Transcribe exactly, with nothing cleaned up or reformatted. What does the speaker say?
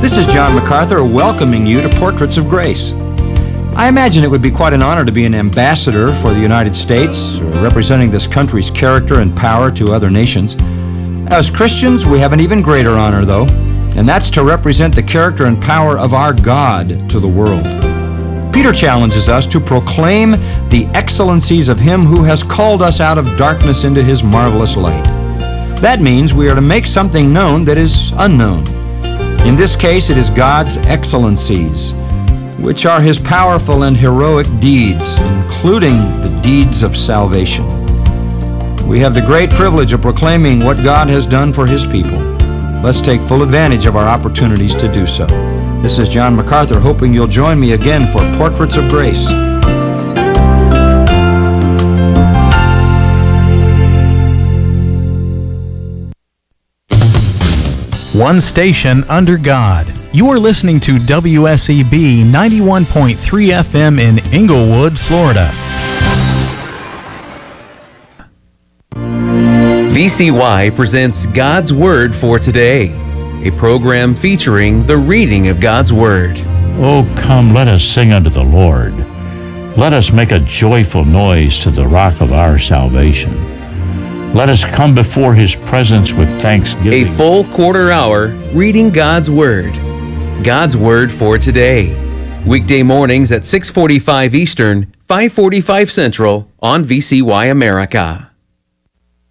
This is John MacArthur welcoming you to Portraits of Grace. I imagine it would be quite an honor to be an ambassador for the United States, representing this country's character and power to other nations. As Christians, we have an even greater honor, though, and that's to represent the character and power of our God to the world. Peter challenges us to proclaim the excellencies of Him who has called us out of darkness into His marvelous light. That means we are to make something known that is unknown. In this case, it is God's excellencies, which are His powerful and heroic deeds, including the deeds of salvation. We have the great privilege of proclaiming what God has done for His people. Let's take full advantage of our opportunities to do so. This is John MacArthur, hoping you'll join me again for Portraits of Grace. One station under God. You are listening to W S E B ninety-one point three F M in Inglewood, Florida. V C Y presents God's Word for Today, a program featuring the reading of God's Word. Oh, come, let us sing unto the Lord. Let us make a joyful noise to the rock of our salvation. Let us come before His presence with thanksgiving. A full quarter hour reading God's Word. God's Word for Today. Weekday mornings at six forty-five Eastern, five forty-five Central on V C Y America.